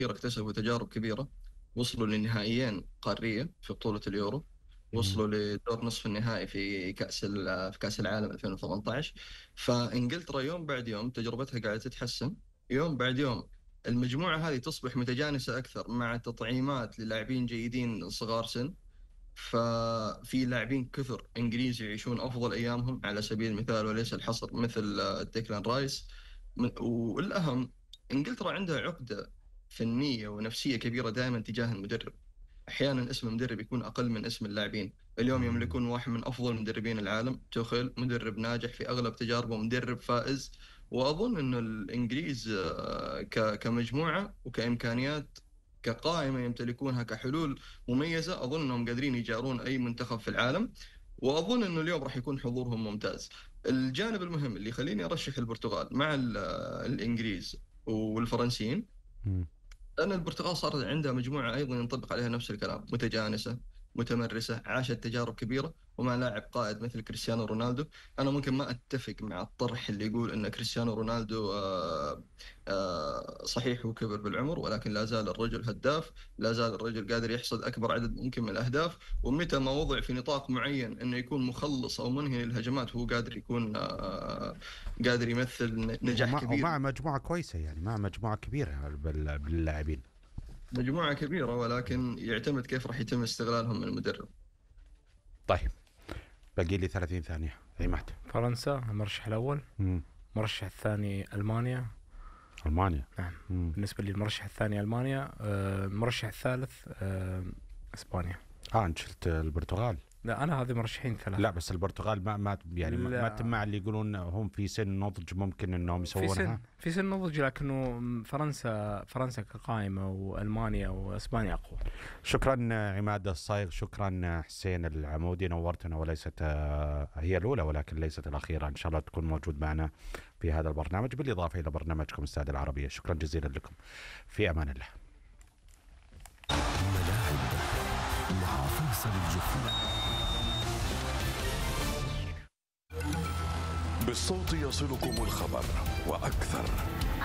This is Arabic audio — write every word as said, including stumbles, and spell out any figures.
اكتسبوا تجارب كبيرة، وصلوا لنهائيين قارية في بطولة اليورو، مم. وصلوا لدور نصف النهائي في كأس ال- في كأس العالم ألفين وثمانية عشر. فإنجلترا يوم بعد يوم تجربتها قاعدة تتحسن، يوم بعد يوم المجموعة هذه تصبح متجانسة أكثر مع تطعيمات للاعبين جيدين صغار سن. ففي لاعبين كثر انجليزي يعيشون افضل ايامهم على سبيل المثال وليس الحصر، مثل آه، ديكلان رايس. من- والاهم، انجلترا عندها عقده فنيه ونفسيه كبيره دائما تجاه المدرب. احيانا اسم المدرب يكون اقل من اسم اللاعبين. اليوم مم. يملكون واحد من افضل مدربين العالم، توخيل، مدرب ناجح في اغلب تجاربه، مدرب فائز. واظن انه الانجليز آه، ك- كمجموعه وكامكانيات، كقائمه يمتلكونها، كحلول مميزه، اظن انهم قادرين يجارون اي منتخب في العالم. واظن انه اليوم راح يكون حضورهم ممتاز. الجانب المهم اللي يخليني ارشح البرتغال مع ال- آه، الانجليز والفرنسيين، مم. لأن البرتغال صار عندها مجموعة أيضا ينطبق عليها نفس الكلام، متجانسة، متمرسة، عاشت تجارب كبيرة، ومع لاعب قائد مثل كريستيانو رونالدو. أنا ممكن ما أتفق مع الطرح اللي يقول أن كريستيانو رونالدو آه، آه، صحيح هو كبر بالعمر، ولكن لا زال الرجل هداف، لا زال الرجل قادر يحصد أكبر عدد ممكن من الأهداف. ومتى ما وضع في نطاق معين أنه يكون مخلص أو منهي للهجمات، هو قادر يكون آه، قادر يمثل نجاح ومع كبير. ومع مجموعة كويسة، يعني مع مجموعة كبيرة بال- باللاعبين. مجموعة كبيرة، ولكن يعتمد كيف راح يتم استغلالهم من المدرب. طيب، باقي لي ثلاثين ثانية. عماد. فرنسا المرشح الأول. مم. المرشح الثاني ألمانيا. ألمانيا. نعم. مم. بالنسبة لي المرشح الثاني ألمانيا. آه، المرشح الثالث آه، إسبانيا. اه انت شلت البرتغال. لا، أنا هذه مرشحين ثلاثة. لا بس البرتغال ما ما يعني ما, لا. ما تمع اللي يقولون هم في سن نضج ممكن انهم في سن يسوونها. في سن نضج، لكنه فرنسا فرنسا كقائمة، وألمانيا وإسبانيا أقوى. شكرا عماد الصايغ، شكرا حسين العمودي، نورتنا، وليست آه، هي الأولى ولكن ليست الأخيرة. إن شاء الله تكون موجود معنا في هذا البرنامج بالإضافة إلى برنامجكم استاد العربية. شكرا جزيلا لكم، في أمان الله. ملاعب مع فيصل الجفري. بالصوت يصلكم الخبر وأكثر.